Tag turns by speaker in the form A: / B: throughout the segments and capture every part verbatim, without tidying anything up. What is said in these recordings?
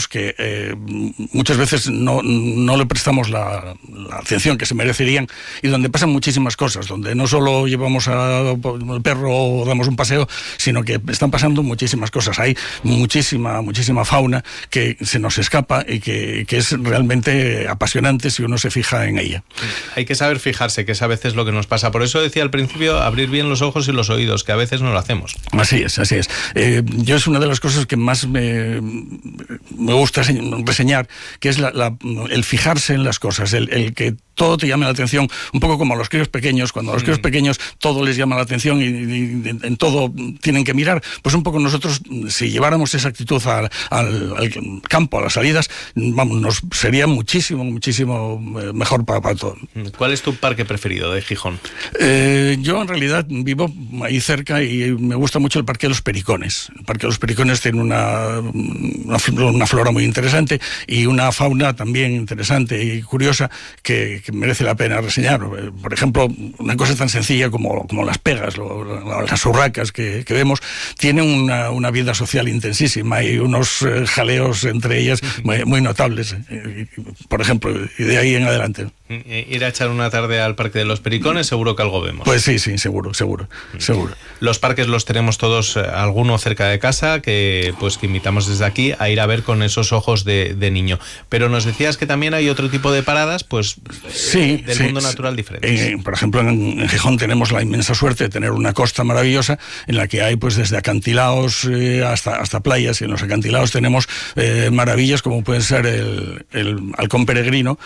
A: que eh, muchas veces no, no le prestamos la, la atención que se merecerían, y donde pasan muchísimas cosas, donde no solo llevamos al perro o damos un paseo, sino que están pasando muchísimas cosas. Hay muchísima, muchísima fauna que se nos escapa y que, que es realmente apasionante si uno se fija en ella.
B: Hay que saber fijarse, que es a veces lo que nos pasa. Por eso decía al principio, abrir bien los ojos y los oídos, que a veces no lo hacemos.
A: Así es, así es. Eh, yo es una de las cosas que más me, me gusta reseñar, que es la, la, el fijarse en las cosas, el, el que todo te llame la atención, un poco como a los críos pequeños, cuando a los críos pequeños todo les llama la atención y, y en todo tienen que mirar, pues un poco nosotros, si lleváramos esa actitud al, al, al campo, a las salidas, vamos, nos sería muchísimo, muchísimo mejor para, para todo.
B: ¿Cuál es tu parque preferido de Gijón?
A: Eh, yo en realidad vivo ahí cerca y me gusta mucho el Parque de los Pericones. El Parque de los Pericones tiene una, una, una flora muy interesante y una fauna también interesante y curiosa que, que merece la pena reseñar. Por ejemplo, una cosa tan sencilla como, como las pegas, lo, las urracas que, que vemos, tienen una, una vida social intensísima y unos eh, jaleos entre ellas muy, muy notables, eh, por ejemplo, y de ahí en adelante.
B: Ir a echar una tarde al Parque de los Pericones, seguro que algo vemos.
A: Pues sí, sí, seguro, seguro, seguro.
B: Los parques los tenemos todos, alguno cerca de casa, que pues que invitamos desde aquí a ir a ver con esos ojos de, de niño. Pero nos decías que también hay otro tipo de paradas, pues
A: sí,
B: del
A: sí,
B: mundo natural diferentes.
A: Eh, por ejemplo, en, en Gijón tenemos la inmensa suerte de tener una costa maravillosa en la que hay pues desde acantilados eh, hasta, hasta playas, y en los acantilados tenemos eh, maravillas como pueden ser el, el halcón peregrino,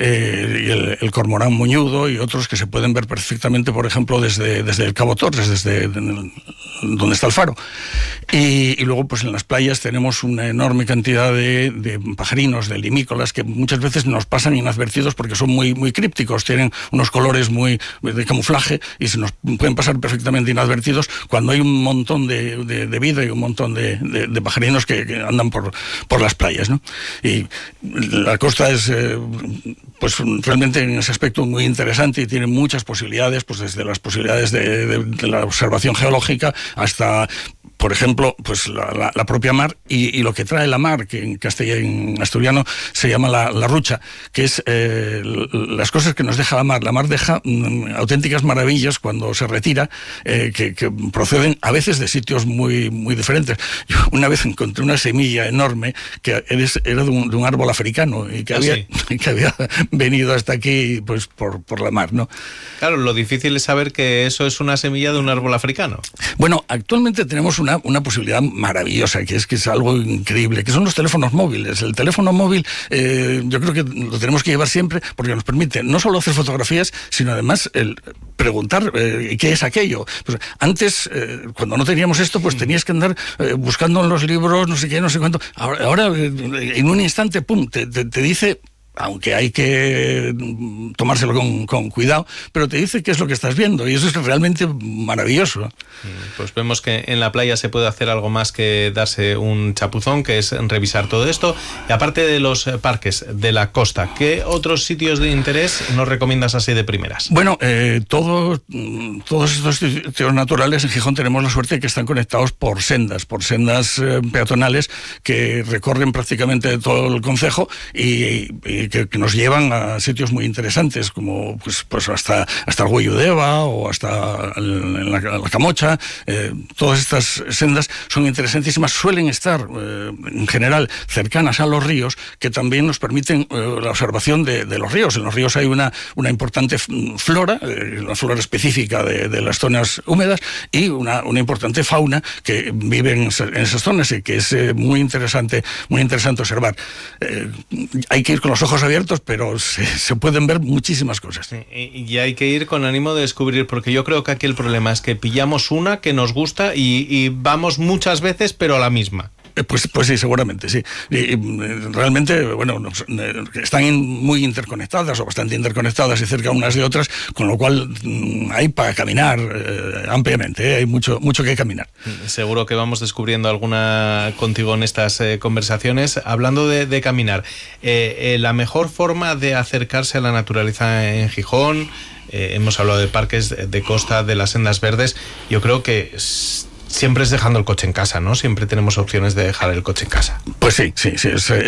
A: eh, y el, el cormorán moñudo y otros que se pueden ver perfectamente, por ejemplo, desde, desde el Cabo Torres, desde el, donde está el faro. Y, y luego pues en las playas tenemos una enorme cantidad de, de pajarinos, de limícolas, que muchas veces nos pasan inadvertidos porque son muy, muy crípticos, tienen unos colores muy de camuflaje y se nos pueden pasar perfectamente inadvertidos cuando hay un montón de, de, de vida y un montón de, de, de pajarinos que, que andan por, por las playas, ¿no? Y la costa es eh, pues realmente en ese aspecto muy interesante y tiene muchas posibilidades, pues desde las posibilidades de, de, de la observación geológica hasta, por ejemplo, pues la, la, la propia mar y, y lo que trae la mar, que en castellano, en asturiano se llama la, la rucha, que es eh, las cosas que nos deja la mar. La mar deja mm, auténticas maravillas cuando se retira, eh, que, que proceden a veces de sitios muy, muy diferentes. Yo una vez encontré una semilla enorme que eres, era de un, de un árbol africano y que,
B: ¿Ah,
A: había,
B: sí?
A: que había venido hasta aquí pues por, por la mar, ¿no?
B: Claro, lo difícil es saber que eso es una semilla de un árbol africano.
A: Bueno, actualmente tenemos una, una posibilidad maravillosa, que es que es algo increíble, que son los teléfonos móviles. El teléfono móvil eh, yo creo que lo tenemos que llevar siempre porque nos permite no solo hacer fotografías, sino además el preguntar eh, qué es aquello. Pues antes, eh, cuando no teníamos esto, pues tenías que andar eh, buscando en los libros, no sé qué, no sé cuánto. Ahora, ahora eh, en un instante, pum, te, te, te dice... aunque hay que tomárselo con, con cuidado, pero te dice qué es lo que estás viendo y eso es realmente maravilloso.
B: Pues vemos que en la playa se puede hacer algo más que darse un chapuzón, que es revisar todo esto. Y aparte de los parques de la costa, ¿qué otros sitios de interés nos recomiendas así de primeras?
A: Bueno, eh, todo, todos estos sitios naturales en Gijón tenemos la suerte de que están conectados por sendas, por sendas eh, peatonales que recorren prácticamente todo el concejo y, y Que, que nos llevan a sitios muy interesantes, como pues, pues hasta, hasta el Güello de Eva o hasta el, la, la Camocha. Eh, todas estas sendas son interesantísimas, suelen estar eh, en general cercanas a los ríos, que también nos permiten eh, la observación de, de los ríos. En los ríos hay una, una importante flora, eh, una flora específica de, de las zonas húmedas y una, una importante fauna que vive en, en esas zonas y que es eh, muy interesante, muy interesante observar. Eh, hay que ir con los ojos abiertos, pero se, se pueden ver muchísimas cosas.
B: Y, y hay que ir con ánimo de descubrir, porque yo creo que aquí el problema es que pillamos una que nos gusta y, y vamos muchas veces, pero a la misma.
A: Pues, pues sí, seguramente, sí. Y, y, realmente, bueno, nos, eh, están in, muy interconectadas o bastante interconectadas y cerca unas de otras, con lo cual mm, hay para caminar eh, ampliamente, eh, hay mucho, mucho que caminar.
B: Seguro que vamos descubriendo alguna contigo en estas eh, conversaciones. Hablando de, de caminar, eh, eh, la mejor forma de acercarse a la naturaleza en Gijón, eh, hemos hablado de parques de costa, de las sendas verdes, yo creo que... siempre es dejando el coche en casa, ¿no? Siempre tenemos opciones de dejar el coche en casa.
A: Pues sí, sí, sí. Es,